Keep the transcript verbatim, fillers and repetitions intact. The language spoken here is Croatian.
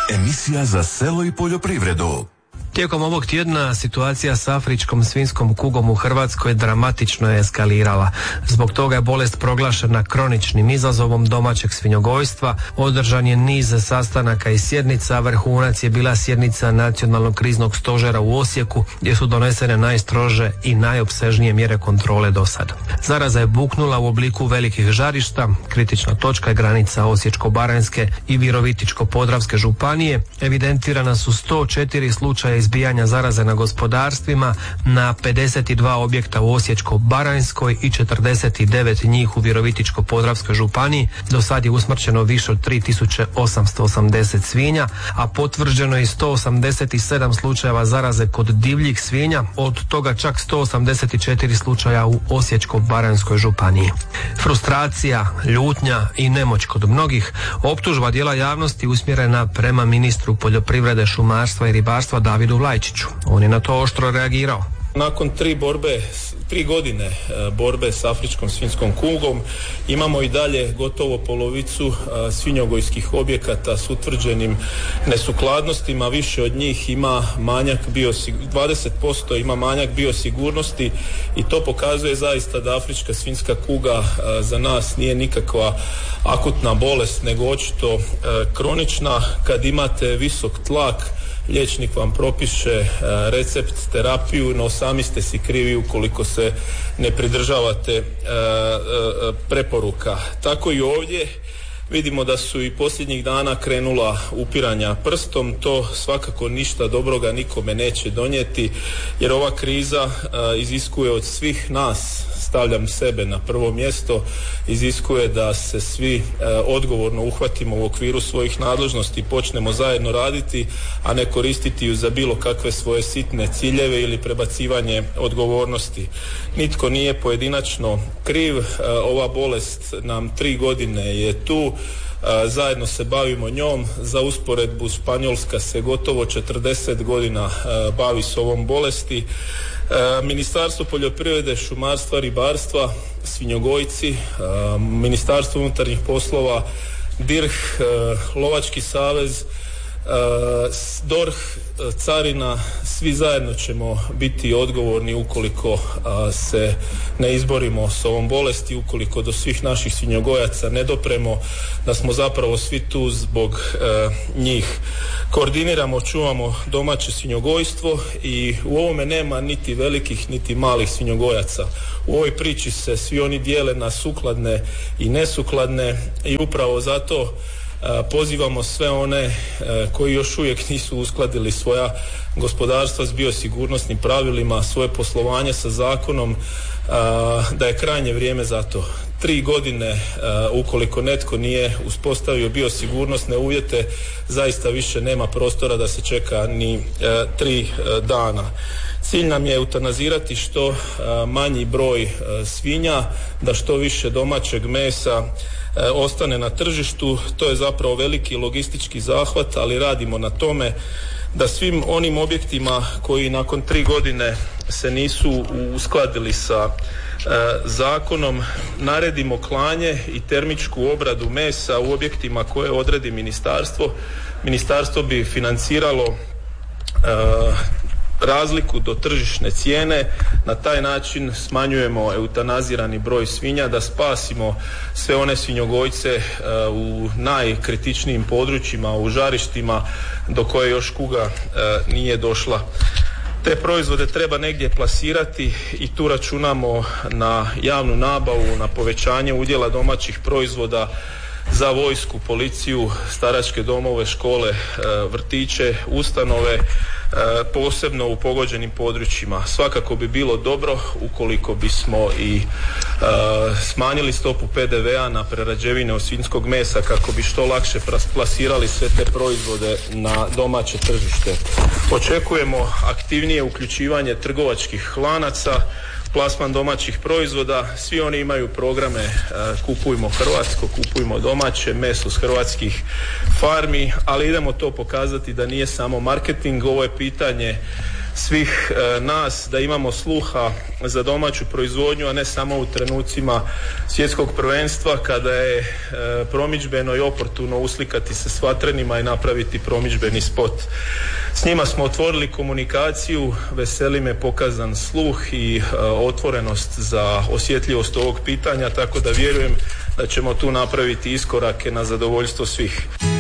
Emisija za selo i poljoprivredu. Tijekom ovog tjedna situacija s afričkom svinjskom kugom u Hrvatskoj dramatično je eskalirala. Zbog toga je bolest proglašena kroničnim izazovom domaćeg svinjogojstva. Održan je niz sastanaka i sjednica, vrhunac je bila sjednica Nacionalnog kriznog stožera u Osijeku gdje su donesene najstrože i najopsežnije mjere kontrole do sad. Zaraza je buknula u obliku velikih žarišta, kritična točka je granica Osječko-baranjske i Virovitičko-podravske županije. Evidentirana su sto četiri slučaja izbijanja zaraze na gospodarstvima, na pedeset dva objekta u Osječko-baranjskoj i četrdeset devet njih u Virovitičko-podravskoj županiji. Do sad je usmrćeno više od tri tisuće osamsto osamdeset svinja, a potvrđeno je sto osamdeset sedam slučajeva zaraze kod divljih svinja, od toga čak sto osamdeset četiri slučaja u Osječko-baranjskoj županiji. Frustracija, ljutnja i nemoć kod mnogih, optužba dijela javnosti usmjerena prema ministru poljoprivrede, šumarstva i ribarstva Davidu Vlajčiću. On je na to oštro reagirao. Nakon tri borbe, tri godine borbe s afričkom svinjskom kugom imamo i dalje gotovo polovicu svinjogojskih objekata s utvrđenim nesukladnostima. Više od njih ima manjak biosigurnosti, dvadeset posto ima manjak biosigurnosti i to pokazuje zaista da afrička svinjska kuga za nas nije nikakva akutna bolest, nego očito kronična. Kad imate visok tlak, liječnik vam propiše recept, terapiju, no sami ste si krivi ukoliko se ne pridržavate preporuka. Tako i ovdje vidimo da su i posljednjih dana krenula upiranja prstom. To svakako ništa dobroga nikome neće donijeti, jer ova kriza iziskuje od svih nas, stavljam sebe na prvo mjesto, iziskuje da se svi e, odgovorno uhvatimo u okviru svojih nadležnosti i počnemo zajedno raditi, a ne koristiti ju za bilo kakve svoje sitne ciljeve ili prebacivanje odgovornosti. Nitko nije pojedinačno kriv, e, ova bolest nam tri godine je tu, e, zajedno se bavimo njom. Za usporedbu, Španjolska se gotovo četrdeset godina e, bavi s ovom bolesti. E, Ministarstvo poljoprivrede, šumarstva, ribarstva, svinjogojci, e, Ministarstvo unutarnjih poslova, D I R H, e, Lovački savez, e, D O R H, carina, svi zajedno ćemo biti odgovorni ukoliko a, se ne izborimo s ovom bolesti, ukoliko do svih naših svinjogojaca ne dopremo, da smo zapravo svi tu zbog e, njih. Koordiniramo, čuvamo domaće svinjogojstvo i u ovome nema niti velikih niti malih svinjogojaca. U ovoj priči se svi oni dijele na sukladne i nesukladne i upravo zato pozivamo sve one koji još uvijek nisu uskladili svoja gospodarstva s biosigurnosnim pravilima, svoje poslovanje sa zakonom, da je krajnje vrijeme za to. Tri godine ukoliko netko nije uspostavio biosigurnosne uvjete, zaista više nema prostora da se čeka ni tri dana. Cilj nam je eutanazirati što manji broj svinja, da što više domaćeg mesa ostane na tržištu. To je zapravo veliki logistički zahvat, ali radimo na tome da svim onim objektima koji nakon tri godine se nisu uskladili sa e, zakonom naredimo klanje i termičku obradu mesa u objektima koje odredi ministarstvo. Ministarstvo bi financiralo e, razliku do tržišne cijene. Na taj način smanjujemo eutanazirani broj svinja, da spasimo sve one svinjogojce uh, u najkritičnijim područjima, u žarištima do koje još kuga uh, nije došla. Te proizvode treba negdje plasirati i tu računamo na javnu nabavu, na povećanje udjela domaćih proizvoda za vojsku, policiju, staračke domove, škole, vrtiće, ustanove, posebno u pogođenim područjima. Svakako bi bilo dobro ukoliko bismo i smanjili stopu P D V-a na prerađevine od svinjskog mesa kako bi što lakše plasirali sve te proizvode na domaće tržište. Očekujemo aktivnije uključivanje trgovačkih lanaca, plasman domaćih proizvoda. Svi oni imaju programe e, kupujmo hrvatsko, kupujmo domaće, meso s hrvatskih farmi, ali idemo to pokazati da nije samo marketing, ovo je pitanje svih e, nas da imamo sluha za domaću proizvodnju, a ne samo u trenucima svjetskog prvenstva kada je e, promidžbeno i oportuno uslikati se s vatrenima i napraviti promidžbeni spot. S njima smo otvorili komunikaciju, veseli me pokazan sluh i e, otvorenost za osjetljivost ovog pitanja, tako da vjerujem da ćemo tu napraviti iskorake na zadovoljstvo svih.